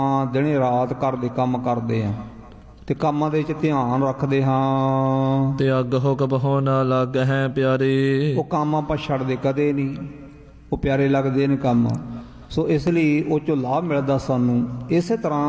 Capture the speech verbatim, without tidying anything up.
ਦਿਨੇ ਰਾਤ ਘਰ ਦੇ ਕੰਮ ਕਰਦੇ ਹਾਂ ਤੇ ਕੰਮਾਂ ਦੇ ਵਿੱਚ ਧਿਆਨ ਰੱਖਦੇ ਹਾਂ। ਤਿਆਗ ਹੋ ਕਬਹੁ ਨਾ ਲਾਗਹਿ ਪਿਆਰੇ। ਉਹ ਕੰਮ ਆਪਾਂ ਛੱਡਦੇ ਕਦੇ ਨਹੀਂ, ਉਹ ਪਿਆਰੇ ਲੱਗਦੇ ਨੇ ਕੰਮ। ਸੋ ਇਸ ਲਈ ਉਹ 'ਚੋਂ ਲਾਭ ਮਿਲਦਾ ਸਾਨੂੰ। ਇਸੇ ਤਰ੍ਹਾਂ